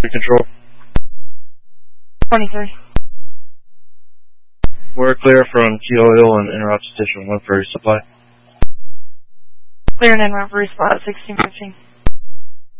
traffic control. 23. We're clear from Keel Hill and interrupt station 1 for supply. Clear and en route for resupply at 1615.